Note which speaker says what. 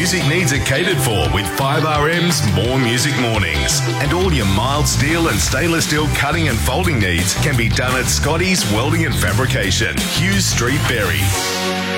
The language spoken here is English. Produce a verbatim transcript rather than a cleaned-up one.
Speaker 1: music needs are catered for with five R M's More Music Mornings. And all your mild steel and stainless steel cutting and folding needs can be done at Scotty's Welding and Fabrication, Hughes Street, Berry.